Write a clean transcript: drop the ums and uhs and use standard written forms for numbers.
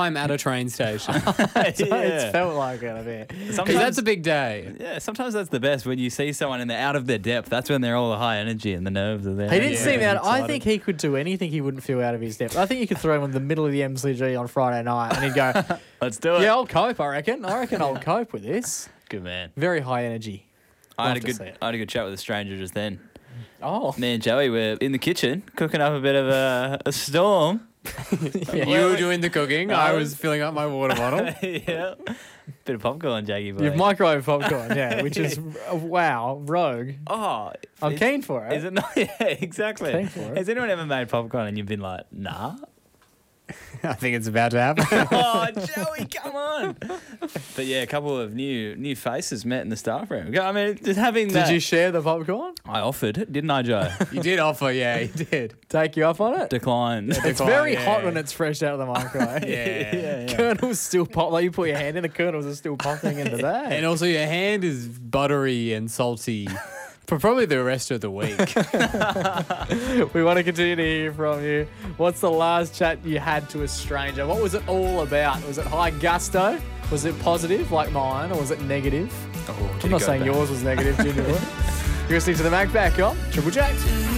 time at a train station. It's felt like it a bit. Because that's a big day. Yeah, sometimes that's the best when you see someone and they're out of their depth. That's when they're all the high energy and the nerves are there. He didn't seem out. I excited. think he could do anything he wouldn't feel out of his depth. I think you could throw him in the middle of the MCG on Friday night and he'd go, Let's do it. yeah, I'll cope, I reckon. I'll cope with this. Good man. Very high energy. I had Love to see it. a good chat with a stranger just then. Oh. Me and Joey were in the kitchen cooking up a bit of a storm. You were doing the cooking. I was filling up my water bottle. Yeah. Bit of popcorn, Jaggy boy. You've microwave popcorn, yeah, which is, wow, rogue. Oh, I'm keen for it. Is it not? Yeah, exactly. Keen for it. Has anyone ever made popcorn and you've been like, nah? I think it's about to happen. Oh, Joey, come on. But yeah, a couple of new faces met in the staff room. I mean, just having that. Did you share the popcorn? I offered, didn't I, Joe? You did offer, yeah, you did. Take you up on it? Declined. It's very hot when it's fresh out of the microwave. Yeah. Kernels still pop. Like you put your hand in, the kernels are still popping into that. And also your hand is buttery and salty for probably the rest of the week. We want to continue to hear from you. What's the last chat you had to a stranger? What was it all about? Was it high gusto? Was it positive like mine, or was it negative? Oh, I'm not saying yours was negative, Junior. You're listening to the Mac Back on Triple J.